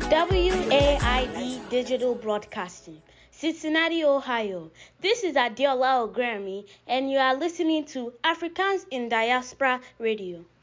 WAID Digital Broadcasting, Cincinnati, Ohio. This is Adiola Ogremi, and you are listening to Africans in Diaspora Radio.